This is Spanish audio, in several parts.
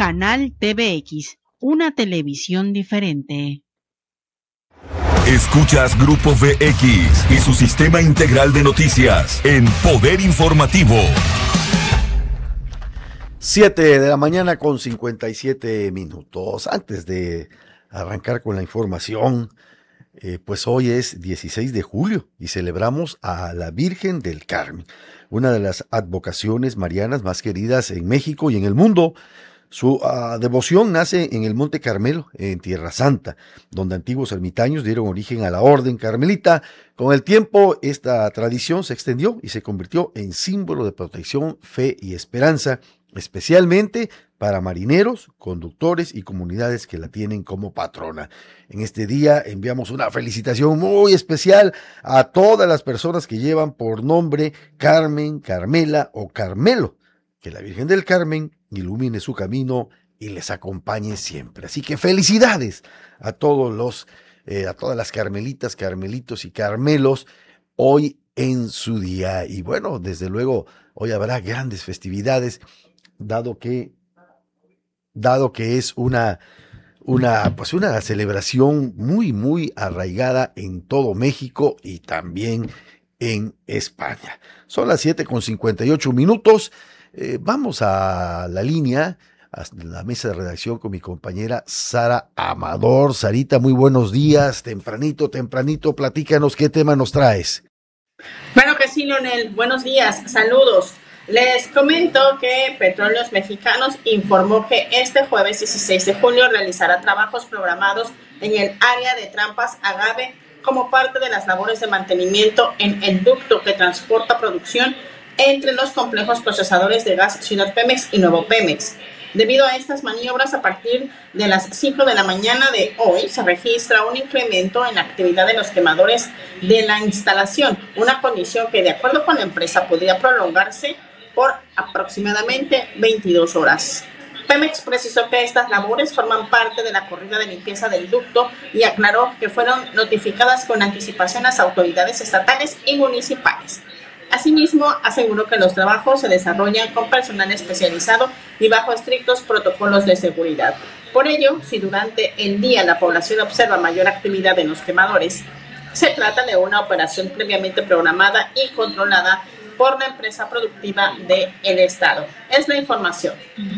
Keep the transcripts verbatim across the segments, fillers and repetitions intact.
Canal T V X, una televisión diferente. Escuchas Grupo V X y su sistema integral de noticias en Poder Informativo. Siete de la mañana con cincuenta y siete minutos. Antes de arrancar con la información, eh, pues hoy es dieciséis de julio y celebramos a la Virgen del Carmen, una de las advocaciones marianas más queridas en México y en el mundo. Su uh, devoción nace en el Monte Carmelo, en Tierra Santa, donde antiguos ermitaños dieron origen a la orden carmelita. Con el tiempo, esta tradición se extendió y se convirtió en símbolo de protección, fe y esperanza, especialmente para marineros, conductores y comunidades que la tienen como patrona. En este día enviamos una felicitación muy especial a todas las personas que llevan por nombre Carmen, Carmela o Carmelo. Que la Virgen del Carmen ilumine su camino y les acompañe siempre. Así que felicidades a todos los, eh, a todas las carmelitas, carmelitos y carmelos hoy en su día. Y bueno, desde luego hoy habrá grandes festividades, dado que, dado que es una, una, pues una celebración muy, muy arraigada en todo México y también en España. Son las siete con cincuenta y ocho minutos. Eh, vamos a la línea, a la mesa de redacción con mi compañera Sara Amador. Sarita, muy buenos días, tempranito, tempranito, platícanos qué tema nos traes. Bueno que sí, Leonel, buenos días, saludos. Les comento que Petróleos Mexicanos informó que este jueves dieciséis de julio realizará trabajos programados en el área de Trampas Agave como parte de las labores de mantenimiento en el ducto que transporta producción entre los complejos procesadores de gas Ciudad Pemex y Nuevo Pemex. Debido a estas maniobras, a partir de las cinco de la mañana de hoy se registra un incremento en la actividad de los quemadores de la instalación, una condición que, de acuerdo con la empresa, podría prolongarse por aproximadamente veintidós horas. Pemex precisó que estas labores forman parte de la corrida de limpieza del ducto y aclaró que fueron notificadas con anticipación a las autoridades estatales y municipales. Asimismo, aseguró que los trabajos se desarrollan con personal especializado y bajo estrictos protocolos de seguridad. Por ello, si durante el día la población observa mayor actividad en los quemadores, se trata de una operación previamente programada y controlada por la empresa productiva del Estado. Es la información.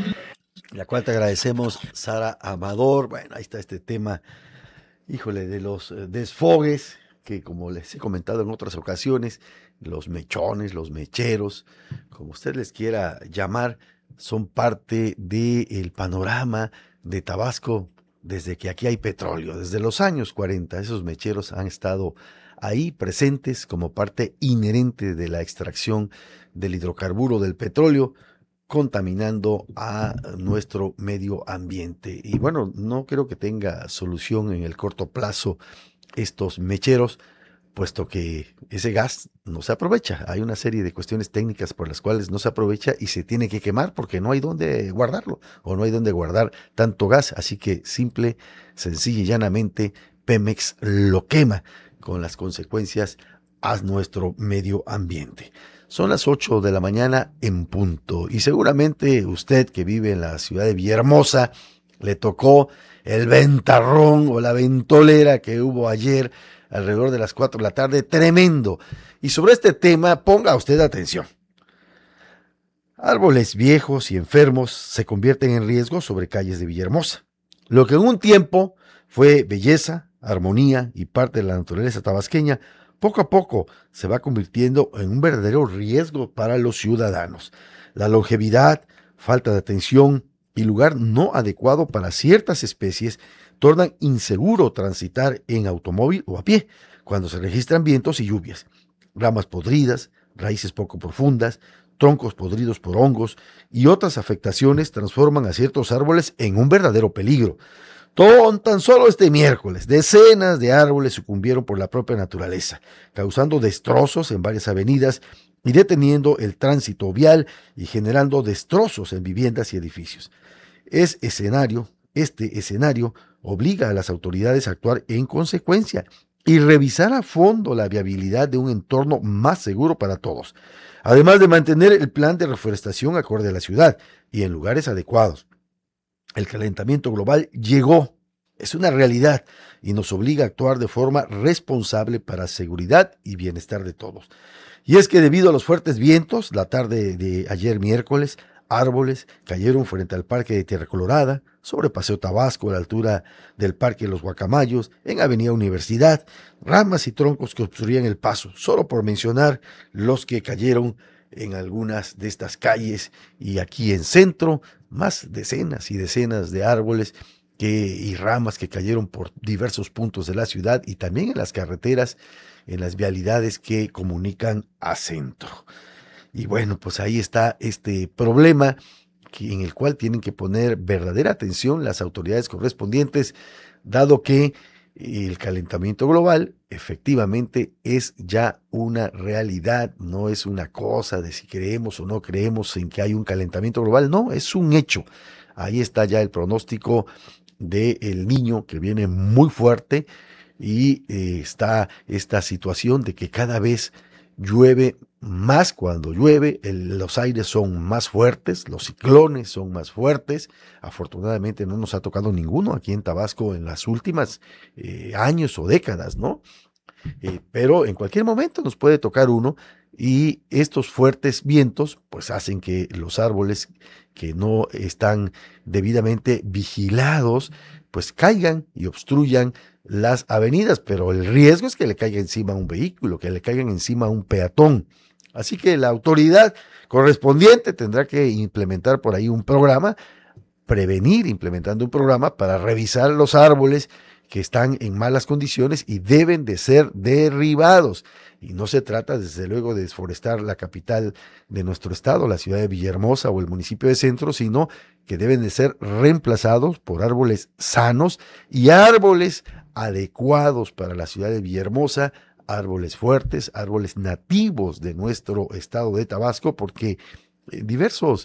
La cual te agradecemos, Sara Amador. Bueno, ahí está este tema, híjole, de los desfogues, que como les he comentado en otras ocasiones, los mechones, los mecheros, como usted les quiera llamar, son parte del panorama de Tabasco desde que aquí hay petróleo. Desde los años cuarenta, esos mecheros han estado ahí presentes como parte inherente de la extracción del hidrocarburo del petróleo, contaminando a nuestro medio ambiente. Y bueno, no creo que tenga solución en el corto plazo estos mecheros, puesto que ese gas no se aprovecha. Hay una serie de cuestiones técnicas por las cuales no se aprovecha y se tiene que quemar porque no hay dónde guardarlo o no hay dónde guardar tanto gas. Así que simple, sencilla y llanamente, Pemex lo quema con las consecuencias a nuestro medio ambiente. Son las ocho de la mañana en punto y seguramente usted que vive en la ciudad de Villahermosa le tocó el ventarrón o la ventolera que hubo ayer alrededor de las cuatro de la tarde, tremendo. Y sobre este tema, ponga usted atención. Árboles viejos y enfermos se convierten en riesgo sobre calles de Villahermosa. Lo que en un tiempo fue belleza, armonía y parte de la naturaleza tabasqueña, poco a poco se va convirtiendo en un verdadero riesgo para los ciudadanos. La longevidad, falta de atención y lugar no adecuado para ciertas especies tornan inseguro transitar en automóvil o a pie cuando se registran vientos y lluvias. Ramas podridas, raíces poco profundas, troncos podridos por hongos y otras afectaciones transforman a ciertos árboles en un verdadero peligro. Todo, tan solo este miércoles, decenas de árboles sucumbieron por la propia naturaleza, causando destrozos en varias avenidas y deteniendo el tránsito vial y generando destrozos en viviendas y edificios. Es escenario, este escenario obliga a las autoridades a actuar en consecuencia y revisar a fondo la viabilidad de un entorno más seguro para todos, además de mantener el plan de reforestación acorde a la ciudad y en lugares adecuados. El calentamiento global llegó, es una realidad y nos obliga a actuar de forma responsable para seguridad y bienestar de todos. Y es que debido a los fuertes vientos, la tarde de ayer miércoles, árboles cayeron frente al Parque de Tierra Colorada, sobre Paseo Tabasco, a la altura del Parque de los Guacamayos, en Avenida Universidad, ramas y troncos que obstruían el paso, solo por mencionar los que cayeron en algunas de estas calles. Y aquí en Centro, más decenas y decenas de árboles que, y ramas que cayeron por diversos puntos de la ciudad y también en las carreteras, en las vialidades que comunican a Centro. Y bueno, pues ahí está este problema que, en el cual tienen que poner verdadera atención las autoridades correspondientes, dado que el calentamiento global efectivamente es ya una realidad, no es una cosa de si creemos o no creemos en que hay un calentamiento global, no, es un hecho. Ahí está ya el pronóstico del Niño, que viene muy fuerte, y eh, está esta situación de que cada vez llueve más. Cuando llueve, el, los aires son más fuertes, los ciclones son más fuertes. Afortunadamente no nos ha tocado ninguno aquí en Tabasco en las últimas eh, años o décadas, ¿no? Eh, pero en cualquier momento nos puede tocar uno, y estos fuertes vientos pues hacen que los árboles que no están debidamente vigilados pues caigan y obstruyan las avenidas, pero el riesgo es que le caiga encima a un vehículo, que le caigan encima a un peatón. Así que la autoridad correspondiente tendrá que implementar por ahí un programa, prevenir implementando un programa para revisar los árboles que están en malas condiciones y deben de ser derribados. Y no se trata, desde luego, de desforestar la capital de nuestro estado, la ciudad de Villahermosa o el municipio de Centro, sino que deben de ser reemplazados por árboles sanos y árboles adecuados para la ciudad de Villahermosa, árboles fuertes, árboles nativos de nuestro estado de Tabasco, porque diversos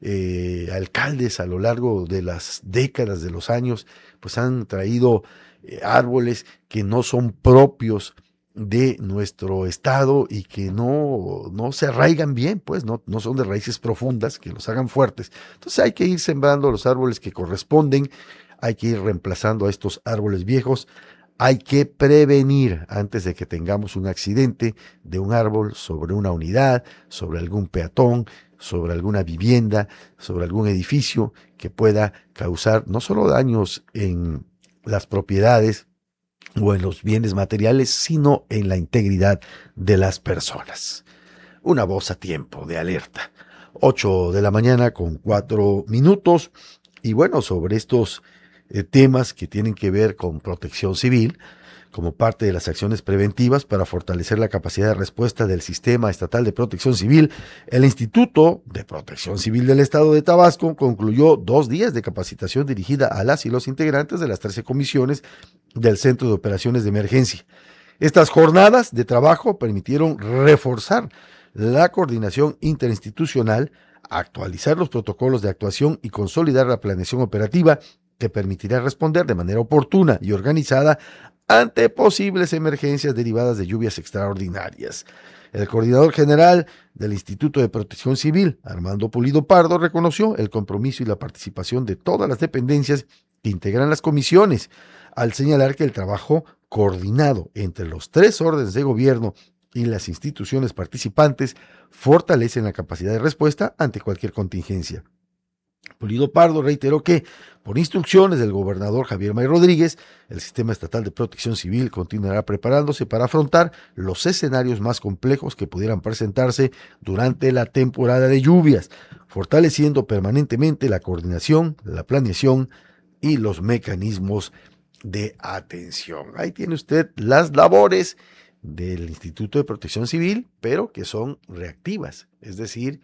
eh, alcaldes a lo largo de las décadas, de los años, pues han traído eh, árboles que no son propios de nuestro estado y que no, no se arraigan bien, pues no, no son de raíces profundas que los hagan fuertes. Entonces hay que ir sembrando los árboles que corresponden, hay que ir reemplazando a estos árboles viejos, hay que prevenir antes de que tengamos un accidente de un árbol sobre una unidad, sobre algún peatón, sobre alguna vivienda, sobre algún edificio que pueda causar no solo daños en las propiedades o en los bienes materiales, sino en la integridad de las personas. Una voz a tiempo de alerta. ocho de la mañana con cuatro minutos. Y bueno, sobre estos eh, temas que tienen que ver con protección civil, como parte de las acciones preventivas para fortalecer la capacidad de respuesta del Sistema Estatal de Protección Civil, el Instituto de Protección Civil del Estado de Tabasco concluyó dos días de capacitación dirigida a las y los integrantes de las trece comisiones del Centro de Operaciones de Emergencia. Estas jornadas de trabajo permitieron reforzar la coordinación interinstitucional, actualizar los protocolos de actuación y consolidar la planeación operativa que permitirá responder de manera oportuna y organizada ante posibles emergencias derivadas de lluvias extraordinarias. El coordinador general del Instituto de Protección Civil, Armando Pulido Pardo, reconoció el compromiso y la participación de todas las dependencias que integran las comisiones, al señalar que el trabajo coordinado entre los tres órdenes de gobierno y las instituciones participantes fortalecen la capacidad de respuesta ante cualquier contingencia. Pulido Pardo reiteró que, por instrucciones del gobernador Javier May Rodríguez, el Sistema Estatal de Protección Civil continuará preparándose para afrontar los escenarios más complejos que pudieran presentarse durante la temporada de lluvias, fortaleciendo permanentemente la coordinación, la planeación y los mecanismos de atención. Ahí tiene usted las labores del Instituto de Protección Civil, pero que son reactivas, es decir,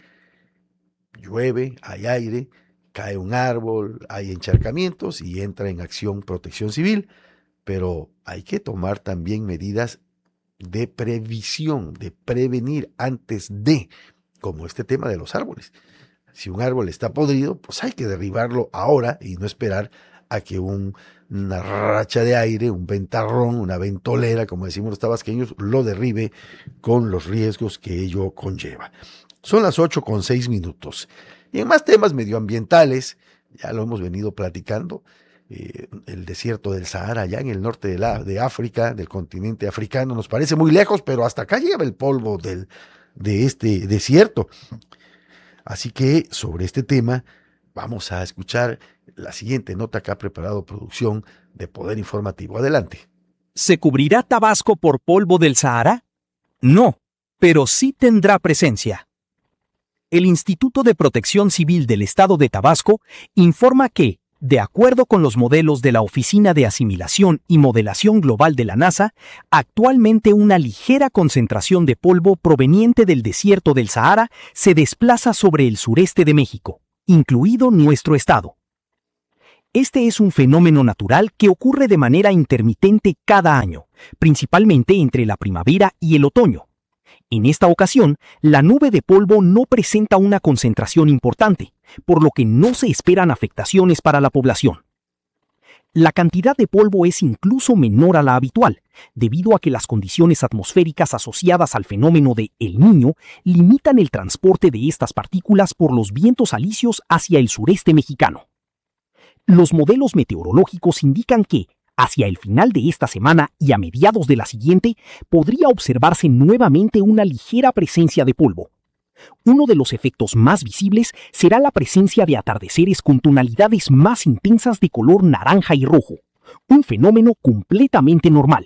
llueve, hay aire, cae un árbol, hay encharcamientos y entra en acción Protección Civil, pero hay que tomar también medidas de previsión, de prevenir antes de, como este tema de los árboles. Si un árbol está podrido, pues hay que derribarlo ahora y no esperar a que un, una racha de aire, un ventarrón, una ventolera, como decimos los tabasqueños, lo derribe con los riesgos que ello conlleva. Son las ocho con seis minutos. Y en más temas medioambientales, ya lo hemos venido platicando, eh, el desierto del Sahara, allá en el norte de, la, de África, del continente africano, nos parece muy lejos, pero hasta acá llega el polvo del, de este desierto. Así que sobre este tema vamos a escuchar la siguiente nota que ha preparado producción de Poder Informativo. Adelante. ¿Se cubrirá Tabasco por polvo del Sahara? No, pero sí tendrá presencia. El Instituto de Protección Civil del Estado de Tabasco informa que, de acuerdo con los modelos de la Oficina de Asimilación y Modelación Global de la NASA, actualmente una ligera concentración de polvo proveniente del desierto del Sahara se desplaza sobre el sureste de México, incluido nuestro estado. Este es un fenómeno natural que ocurre de manera intermitente cada año, principalmente entre la primavera y el otoño. En esta ocasión, la nube de polvo no presenta una concentración importante, por lo que no se esperan afectaciones para la población. La cantidad de polvo es incluso menor a la habitual, debido a que las condiciones atmosféricas asociadas al fenómeno de El Niño limitan el transporte de estas partículas por los vientos alisios hacia el sureste mexicano. Los modelos meteorológicos indican que, hacia el final de esta semana y a mediados de la siguiente, podría observarse nuevamente una ligera presencia de polvo. Uno de los efectos más visibles será la presencia de atardeceres con tonalidades más intensas de color naranja y rojo, un fenómeno completamente normal.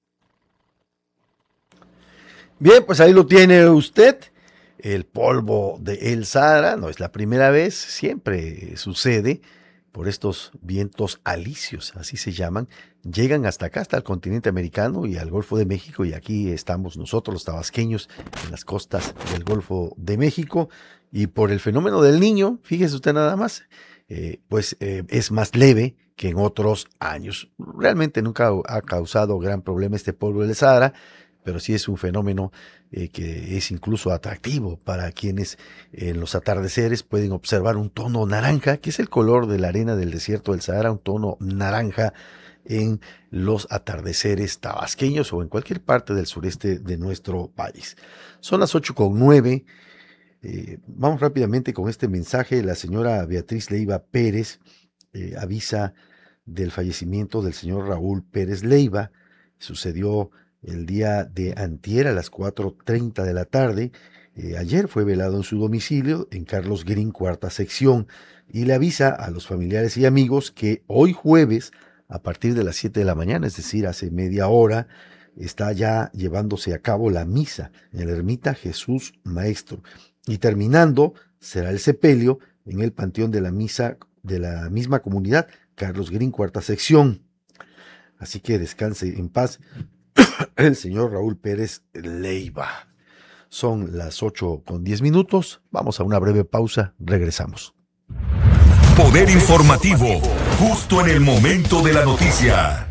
Bien, pues ahí lo tiene usted. El polvo de El Sahara no es la primera vez, siempre sucede. Por estos vientos alisios, así se llaman, llegan hasta acá, hasta el continente americano y al Golfo de México, y aquí estamos nosotros, los tabasqueños, en las costas del Golfo de México, y por el fenómeno del Niño, fíjese usted nada más, eh, pues eh, es más leve que en otros años. Realmente nunca ha causado gran problema este polvo del Sahara, pero sí es un fenómeno eh, que es incluso atractivo para quienes en los atardeceres pueden observar un tono naranja, que es el color de la arena del desierto del Sahara, un tono naranja en los atardeceres tabasqueños o en cualquier parte del sureste de nuestro país. Son las ocho con nueve. Eh, vamos rápidamente con este mensaje. La señora Beatriz Leiva Pérez eh, avisa del fallecimiento del señor Raúl Pérez Leiva. Sucedió el día de antier a las cuatro treinta de la tarde. Eh, ayer fue velado en su domicilio en Carlos Green, cuarta sección, y le avisa a los familiares y amigos que hoy jueves, a partir de las siete de la mañana, es decir, hace media hora, está ya llevándose a cabo la misa en la ermita Jesús Maestro. Y terminando, será el sepelio en el panteón de la misa de la misma comunidad, Carlos Green, cuarta sección. Así que descanse en paz el señor Raúl Pérez Leiva. Son las ocho con diez minutos. Vamos a una breve pausa. Regresamos. Poder informativo, justo en el momento de la noticia.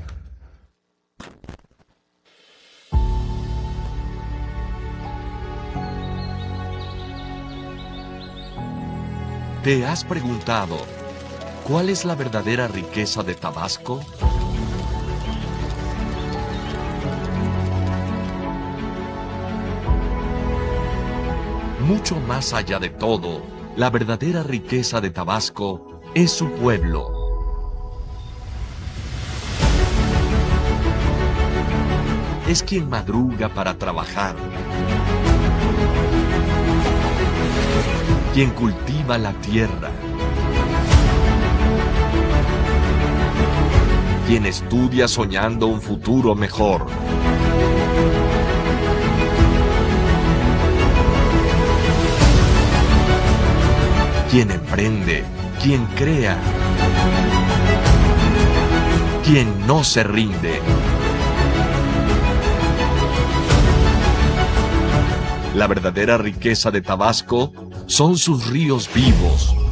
¿Te has preguntado cuál es la verdadera riqueza de Tabasco? Mucho más allá de todo, la verdadera riqueza de Tabasco es su pueblo. Es quien madruga para trabajar, quien cultiva la tierra, quien estudia soñando un futuro mejor. Quien emprende, quien crea, quien no se rinde. La verdadera riqueza de Tabasco son sus ríos vivos,